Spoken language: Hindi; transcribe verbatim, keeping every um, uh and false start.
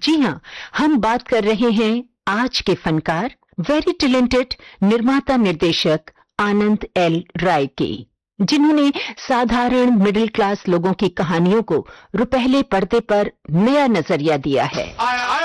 जी हाँ, हम बात कर रहे हैं आज के फनकार, वेरी टैलेंटेड निर्माता निर्देशक आनंद एल राय की, जिन्होंने साधारण मिडिल क्लास लोगों की कहानियों को रुपहले पर्दे पर नया नजरिया दिया है। I, I